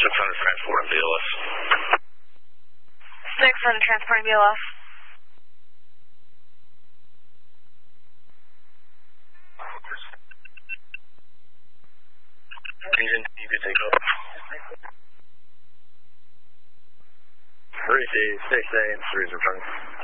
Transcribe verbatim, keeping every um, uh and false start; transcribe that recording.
six hundred transporting B L S. six hundred transporting B L S. Engine, you can take over. three D, six A, and three's returning.